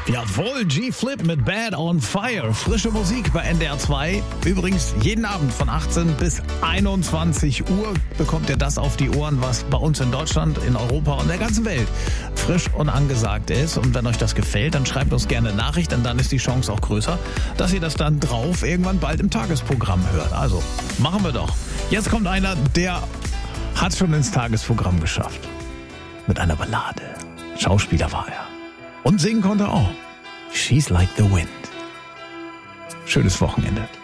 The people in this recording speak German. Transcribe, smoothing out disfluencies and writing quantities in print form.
Jawohl, G-Flip mit Bad on Fire. Frische Musik bei NDR 2. Übrigens, jeden Abend von 18 bis 21 Uhr bekommt ihr das auf die Ohren, was bei uns in Deutschland, in Europa und der ganzen Welt frisch und angesagt ist. Und wenn euch das gefällt, dann schreibt uns gerne eine Nachricht, denn dann ist die Chance auch größer, dass ihr das dann drauf irgendwann bald im Tagesprogramm hört. Also, machen wir doch. Jetzt kommt einer, der hat schon ins Tagesprogramm geschafft. Mit einer Ballade. Schauspieler war er. Und singen konnte er auch. She's like the wind. Schönes Wochenende.